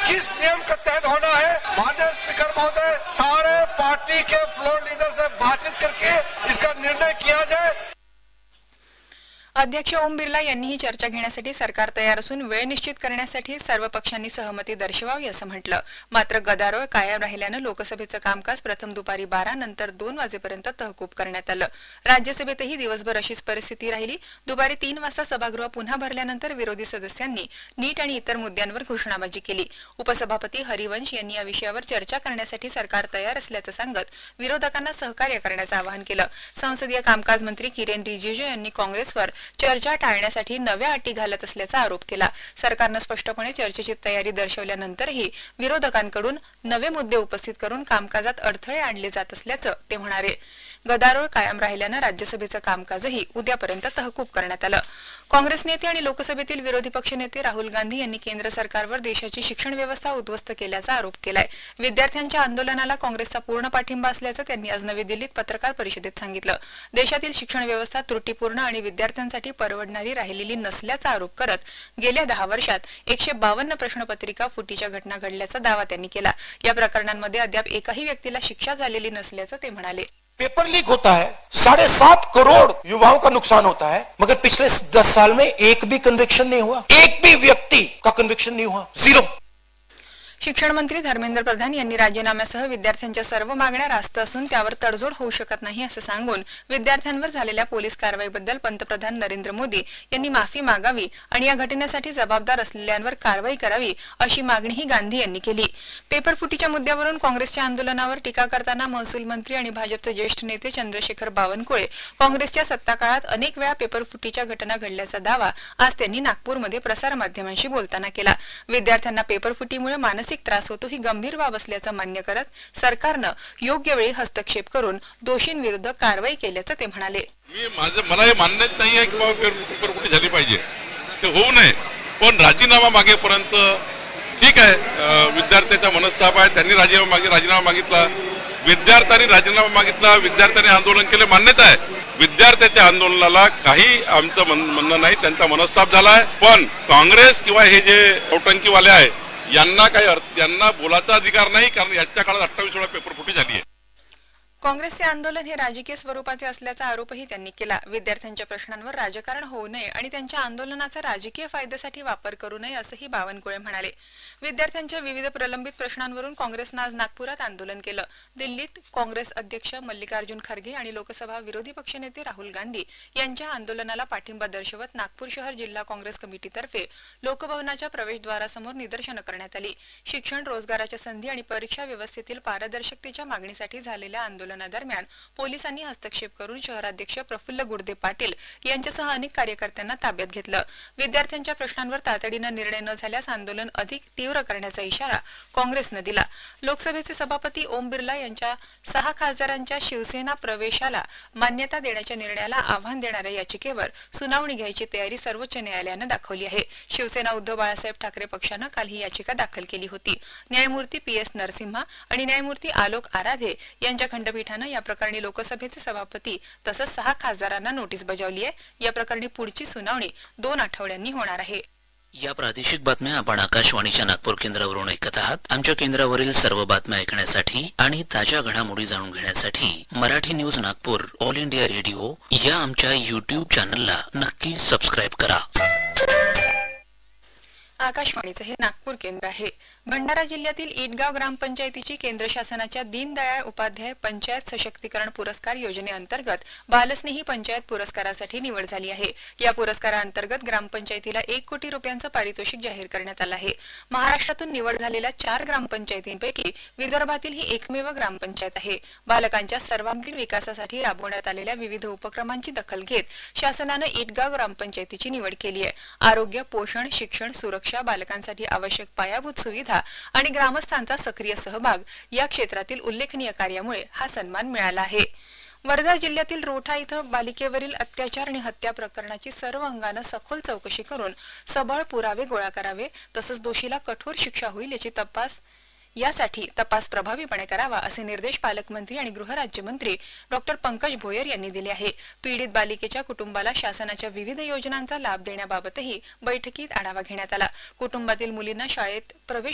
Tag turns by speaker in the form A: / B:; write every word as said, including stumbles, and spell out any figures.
A: किस नियम के तहत होना है। माननीय स्पीकर महोदय, सारे पार्टी के फ्लोर लीडर से बातचीत करके इसका निर्णय किया जाए।
B: अध्यक्ष ओम बिर्ला यांनीही चर्चा घेण्यासाठी सरकार तयार असून वेळ निश्चित करण्यासाठी सर्व पक्षांनी सहमती दर्शवावी असं म्हटलं। मात्र गदारोळ कायम राहिल्यानं लोकसभेचं कामकाज प्रथम दुपारी बारा नंतर दोन वाजेपर्यंत तहकूब करण्यात आलं। राज्यसभेतही दिवसभर अशीच परिस्थिती राहिली। दुपारी तीन वाजता सभागृह पुन्हा भरल्यानंतर विरोधी सदस्यांनी नीट आणि इतर मुद्द्यांवर घोषणाबाजी केली। उपसभापती हरिवंश यांनी या विषयावर चर्चा करण्यासाठी सरकार तयार असल्याचं सांगत विरोधकांना सहकार्य करण्याचं आवाहन केलं। संसदीय कामकाज मंत्री किरेन रिजिजू यांनी काँग्रेसवर चर्चा टाळण्यासाठी नव्या अटी घालत असल्याचा आरोप केला। सरकारने स्पष्टपणे चर्चेची तयारी दर्शवल्यानंतरही विरोधकांकडून नवे मुद्दे उपस्थित करून कामकाजात अडथळे आणले जात असल्याचं ते म्हणाले। गदारोळ कायम राहिल्यानं राज्यसभेचं कामकाजही उद्यापर्यंत तहकूब करण्यात आलं। काँग्रेस नेते आणि लोकसभेतील विरोधी पक्षनेते राहुल गांधी यांनी केंद्र सरकारवर देशाची शिक्षण व्यवस्था उद्ध्वस्त केल्याचा आरोप केलाय। विद्यार्थ्यांच्या आंदोलनाला काँग्रेसचा पूर्ण पाठिंबा असल्याचं त्यांनी आज नवी दिल्लीत पत्रकार परिषदेत सांगितलं। देशातील शिक्षण व्यवस्था त्रुटीपूर्ण आणि विद्यार्थ्यांसाठी परवडणारी राहिलेली नसल्याचा आरोप करत गेल्या दहा वर्षात एकशे बावन्न प्रश्नपत्रिका फुटीच्या घटना घडल्याचा दावा त्यांनी केला। या प्रकरणांमध्ये अद्याप एकाही व्यक्तीला शिक्षा झालेली नसल्याचं ते म्हणाले।
C: पेपर लीक होता है, साढ़े सात करोड़ युवाओं का नुकसान होता है, मगर पिछले दस साल में एक भी कन्विक्शन नहीं हुआ, एक भी व्यक्ति का कन्विक्शन नहीं हुआ, जीरो।
B: शिक्षण मंत्री धर्मेंद्र प्रधान यांनी राजीनाम्यासह विद्यार्थ्यांच्या सर्व मागण्या रास्त असून त्यावर तडजोड होऊ शकत नाही असं सांगून विद्यार्थ्यांवर झालेल्या पोलीस कारवाईबद्दल पंतप्रधान नरेंद्र मोदी यांनी माफी मागावी आणि या घटनेसाठी जबाबदार असलेल्यांवर कारवाई करावी अशी मागणीही गांधी यांनी केली। पेपरफुटीच्या मुद्द्यावरून काँग्रेसच्या आंदोलनावर टीका करताना महसूल मंत्री आणि भाजपचे ज्येष्ठ नेते चंद्रशेखर बावनकुळे काँग्रेसच्या सत्ता काळात अनेक वेळा पेपरफुटीच्या घटना घडल्याचा दावा आज त्यांनी नागपूरमध्ये प्रसारमाध्यमांशी बोलताना केला। विद्यार्थ्यांना पेपरफुटीमुळे मानसिक त्रास होतो ही गंभीर बाब असल्याचं मान्य करत सरकारनं योग्य वेळी हस्तक्षेप करून दोषींविरुद्ध कारवाई केल्याचं ते म्हणाले।
D: मी माझं मला हे मान्यच नाही आहे की बाबा पेपरफुटी झाली पाहिजे, ते होऊ नये, पण राजीनामा मागेपर्यंत ठीक आहे। विद्यार्थ्याचा मनस्ताप आहे, त्यांनी राजीनामा मागे राजीनामा मागितला, विद्यार्थ्यांनी राजीनामा मागितला, विद्यार्थ्यांनी आंदोलन केले, मान्यता आहे। विद्यार्थ्याच्या आंदोलनाला काही आमचं म्हणणं नाही, त्यांचा मनस्ताप झालाय, पण काँग्रेस किंवा हे जे नौटंकीवाले आहे यांना काही अर्थ यांना बोलाचा अधिकार नाही, कारण याच्या काळात अठ्ठावीस वेळा पेपरफुटी झाली आहे।
B: काँग्रेसचे आंदोलन हे राजकीय स्वरूपाचे असल्याचा आरोपही त्यांनी केला। विद्यार्थ्यांच्या प्रश्नांवर राजकारण होऊ नये आणि त्यांच्या आंदोलनाचा राजकीय फायद्यासाठी वापर करू नये असंही बावनकुळे म्हणाले। विद्यार्थ्यांच्या विविध प्रलंबित प्रश्नांवरून काँग्रेसनं आज नागपुरात आंदोलन केलं। दिल्लीत काँग्रेस अध्यक्ष मल्लिकार्जुन खरगे आणि लोकसभा विरोधी पक्षनेते राहुल गांधी यांच्या आंदोलनाला पाठिंबा दर्शवत नागपूर शहर जिल्हा काँग्रेस कमिटीतर्फे लोकभवनाच्या प्रवेशद्वारासमोर निदर्शनं करण्यात आली। शिक्षण, रोजगाराच्या संधी आणि परीक्षा व्यवस्थेतील पारदर्शकतेच्या मागणीसाठी झालेल्या आंदोलनादरम्यान पोलिसांनी हस्तक्षेप करून शहराध्यक्ष प्रफुल्ल गुडदे पाटील यांच्यासह अनेक कार्यकर्त्यांना ताब्यात घेतलं। विद्यार्थ्यांच्या प्रश्नांवर तातडीनं निर्णय न झाल्यास आंदोलन अधिक तीव्र करण्याचा इशारा काँग्रेसने दिला। लोकसभेचे सभापती ओम बिर्ला यांच्या सहा खासदारांच्या शिवसेना प्रवेशाला मान्यता देण्याच्या निर्णयाला आव्हान देणाऱ्या याचिकेवर सुनावणी घ्यायची तयारी सर्वोच्च न्यायालयानं दाखवली आहे। शिवसेना उद्धव बाळासाहेब ठाकरे पक्षानं काल ही याचिका दाखल केली होती। न्यायमूर्ती पी एस नरसिम्हा आणि न्यायमूर्ती आलोक आराधे यांच्या खंडपीठानं या प्रकरणी लोकसभेचे सभापती तसंच सहा खासदारांना नोटीस बजावली आहे। या प्रकरणी पुढची सुनावणी दोन आठवड्यांनी होणार आहे।
E: या प्रादेशिक बातम्या आपण आकाशवाणीच्या नागपूर केंद्रावरून ऐकत आहात। आमच्या केंद्रावरील सर्व बातम्या ऐकण्यासाठी आणि ताज्या घडामोडी जाणून घेण्यासाठी Marathi news Nagpur all India radio या आमच्या यूट्यूब चॅनलला नक्की सबस्क्राईब करा।
B: आकाशवाणीचं हे नागपूर केंद्र आहे। भंडारा जिल्ह्यातील ईटगाव ग्रामपंचायतीची केंद्र शासनाच्या दीनदयाळ उपाध्याय पंचायत सशक्तीकरण पुरस्कार योजनेअंतर्गत बालस्नेही पंचायत पुरस्कारासाठी निवड झाली आहे। या पुरस्काराअंतर्गत ग्रामपंचायतीला एक कोटी रुपयांचं पारितोषिक जाहीर करण्यात आलं आहे। महाराष्ट्रातून निवड झालेल्या चार ग्रामपंचायतींपैकी विदर्भातील ही एकमेव ग्रामपंचायत आहे। बालकांच्या सर्वांगीण विकासासाठी राबवण्यात आलेल्या विविध उपक्रमांची दखल घेत शासनानं ईटगाव ग्रामपंचायतीची निवड केली आहे। आरोग्य, पोषण, शिक्षण, सुरक्षा, बालकांसाठी आवश्यक पायाभूत सुविधा आणि ग्रामस्थांचा सक्रिय सहभाग या क्षेत्रातील उल्लेखनीय कार्यामुळे हा सन्मान मिळाला आहे। वर्धा जिल्ह्यातील रोठा इथं बालिकेवरील अत्याचार आणि हत्या प्रकरणाची सर्व अंगानं सखोल चौकशी करून सबळ पुरावे गोळा करावे तसंच दोषीला कठोर शिक्षा होईल याची तपास यासाठी तपास प्रभावीपणे करावा असे निर्देश पालकमंत्री आणि गृहराज्यमंत्री डॉक्टर पंकज भोयर यांनी दिले आहे। पीडित बालिकेच्या कुटुंबाला शासनाच्या विविध योजनांचा लाभ देण्याबाबतही बैठकीत आढावा घेण्यात आला। कुटुंबातील मुलींना शाळेत प्रवेश